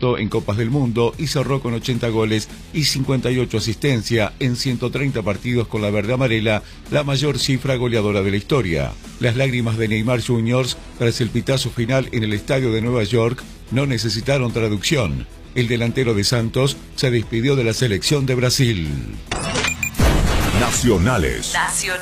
anotó en Copas del Mundo y cerró con 80 goles y 58 asistencias en 130 partidos con la verde amarela, la mayor cifra goleadora de la historia. Las lágrimas de Neymar Jr. tras el pitazo final en el estadio de Nueva York no necesitaron traducción. El delantero de Santos se despidió de la selección de Brasil. Nacionales.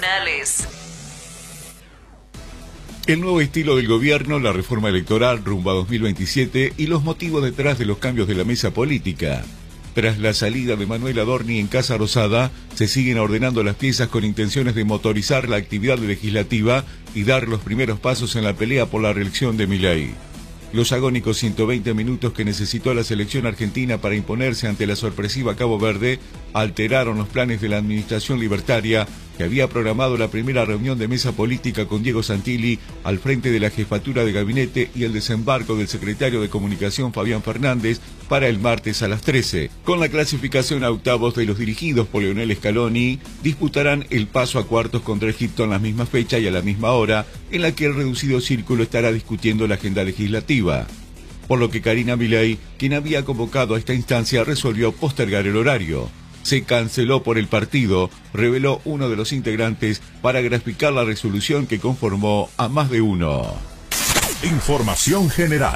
El nuevo estilo del gobierno, la reforma electoral rumbo a 2027 y los motivos detrás de los cambios de la mesa política. Tras la salida de Manuel Adorni en Casa Rosada, se siguen ordenando las piezas con intenciones de motorizar la actividad legislativa y dar los primeros pasos en la pelea por la reelección de Milei. Los agónicos 120 minutos que necesitó la selección argentina para imponerse ante la sorpresiva Cabo Verde alteraron los planes de la administración libertaria, que había programado la primera reunión de mesa política con Diego Santilli al frente de la jefatura de gabinete y el desembarco del secretario de Comunicación Fabián Fernández para el martes a las 13. Con la clasificación a octavos de los dirigidos por Lionel Scaloni, disputarán el paso a cuartos contra Egipto en la misma fecha y a la misma hora, en la que el reducido círculo estará discutiendo la agenda legislativa. Por lo que Karina Milei, quien había convocado a esta instancia, resolvió postergar el horario. Se canceló por el partido, reveló uno de los integrantes para graficar la resolución que conformó a más de uno. Información general.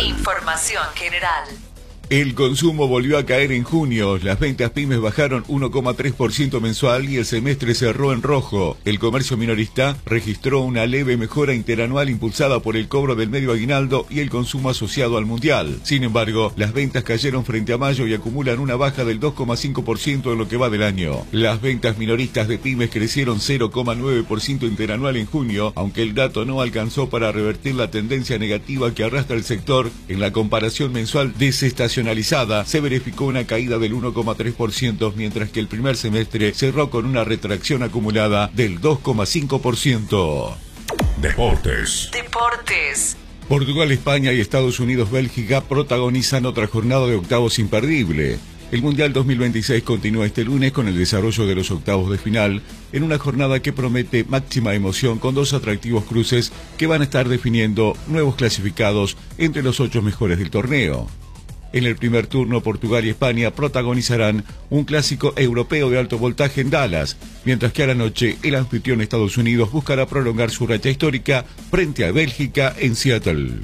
El consumo volvió a caer en junio, las ventas pymes bajaron 1,3% mensual y el semestre cerró en rojo. El comercio minorista registró una leve mejora interanual impulsada por el cobro del medio aguinaldo y el consumo asociado al mundial. Sin embargo, las ventas cayeron frente a mayo y acumulan una baja del 2,5% en lo que va del año. Las ventas minoristas de pymes crecieron 0,9% interanual en junio, aunque el dato no alcanzó para revertir la tendencia negativa que arrastra el sector. En la comparación mensual desestacionalizada se verificó una caída del 1,3%, mientras que el primer semestre cerró con una retracción acumulada del 2,5%. Deportes. Portugal, España y Estados Unidos, Bélgica protagonizan otra jornada de octavos imperdible. El Mundial 2026 continúa este lunes con el desarrollo de los octavos de final, en una jornada que promete máxima emoción con dos atractivos cruces que van a estar definiendo nuevos clasificados entre los 8 mejores del torneo. En el primer turno, Portugal y España protagonizarán un clásico europeo de alto voltaje en Dallas, mientras que a la noche el anfitrión Estados Unidos buscará prolongar su racha histórica frente a Bélgica en Seattle.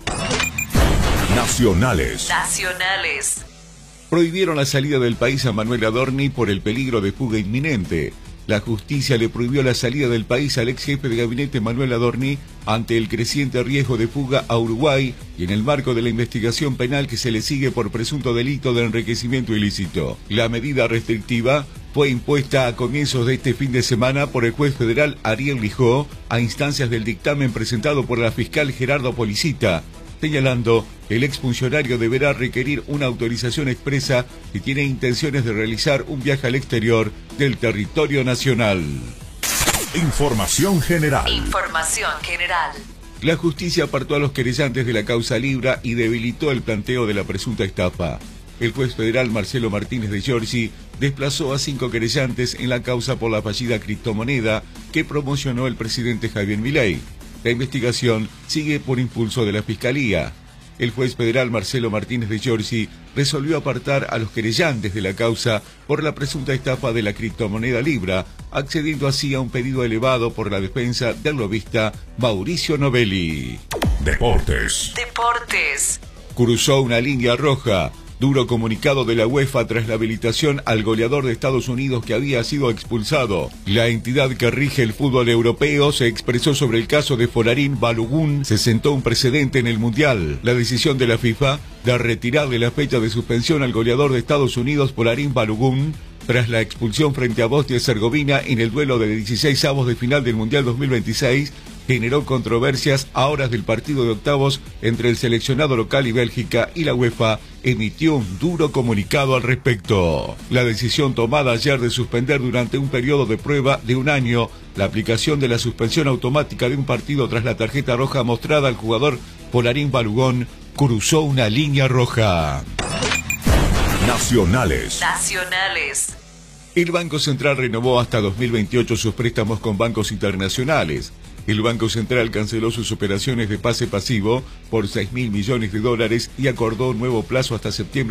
Nacionales. Prohibieron la salida del país a Manuel Adorni por el peligro de fuga inminente. La justicia le prohibió la salida del país al ex jefe de gabinete Manuel Adorni ante el creciente riesgo de fuga a Uruguay y en el marco de la investigación penal que se le sigue por presunto delito de enriquecimiento ilícito. La medida restrictiva fue impuesta a comienzos de este fin de semana por el juez federal Ariel Lijó a instancias del dictamen presentado por la fiscal Gerardo Policita, señalando que el exfuncionario deberá requerir una autorización expresa si tiene intenciones de realizar un viaje al exterior del territorio nacional. Información general. La justicia apartó a los querellantes de la causa Libra y debilitó el planteo de la presunta estafa. El juez federal Marcelo Martínez de Giorgi desplazó a 5 querellantes en la causa por la fallida criptomoneda que promocionó el presidente Javier Milei. La investigación sigue por impulso de la Fiscalía. El juez federal Marcelo Martínez de Giorgi resolvió apartar a los querellantes de la causa por la presunta estafa de la criptomoneda Libra, accediendo así a un pedido elevado por la defensa del lobista Mauricio Novelli. Deportes. Cruzó una línea roja. Duro comunicado de la UEFA tras la habilitación al goleador de Estados Unidos que había sido expulsado. La entidad que rige el fútbol europeo se expresó sobre el caso de Folarin Balogun. Se sentó un precedente en el Mundial. La decisión de la FIFA de retirarle la fecha de suspensión al goleador de Estados Unidos, Folarin Balogun, tras la expulsión frente a Bosnia y Herzegovina en el duelo de 16avos de final del Mundial 2026, generó controversias a horas del partido de octavos entre el seleccionado local y Bélgica, y la UEFA emitió un duro comunicado al respecto. La decisión tomada ayer de suspender durante un periodo de prueba de un año la aplicación de la suspensión automática de un partido tras la tarjeta roja mostrada al jugador Folarin Balogun cruzó una línea roja. Nacionales. El Banco Central renovó hasta 2028 sus préstamos con bancos internacionales. El Banco Central canceló sus operaciones de pase pasivo por $6.000 millones y acordó un nuevo plazo hasta septiembre